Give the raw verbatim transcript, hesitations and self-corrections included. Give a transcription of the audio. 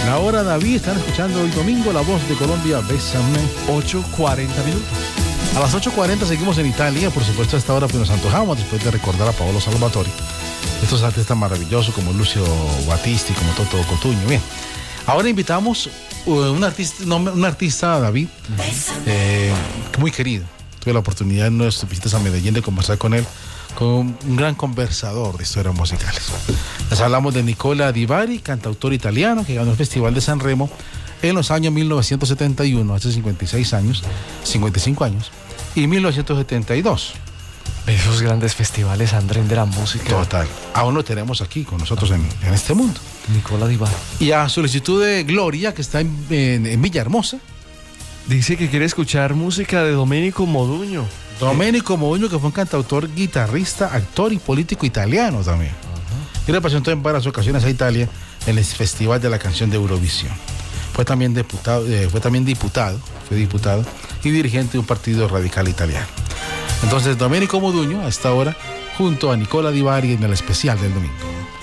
La hora, David, están escuchando hoy domingo La Voz de Colombia, Bésame. ocho cuarenta minutos. A las ocho cuarenta seguimos en Italia, por supuesto a esta hora pues nos antojamos después de recordar a Paolo Salvatore. Estos artistas maravillosos como Lucio Battisti, como Toto Cotugno. Bien, ahora invitamos uh, un artista, no, un artista, David, eh, muy querido. Tuve la oportunidad en nuestras visitas a Medellín de conversar con él, con un gran conversador de historias musicales. Les hablamos de Nicola Di Bari, cantautor italiano que ganó el Festival de San Remo en los años mil novecientos setenta y uno, hace cincuenta y seis años, cincuenta y cinco años, y mil novecientos setenta y dos. Esos grandes festivales, Andrés, de la música. Total. Aún lo tenemos aquí con nosotros en, en este mundo. Nicola Di Bari. Y a solicitud de Gloria, que está en, en, en Villahermosa. Dice que quiere escuchar música de Domenico Modugno. Domenico Modugno, que fue un cantautor, guitarrista, actor y político italiano también. Uh-huh. Y representó en varias ocasiones a Italia en el Festival de la Canción de Eurovisión. Fue también diputado, eh, fue también diputado, fue diputado y dirigente de un partido radical italiano. Entonces, Domenico Modugno, a esta hora, junto a Nicola Di Bari en el especial del domingo.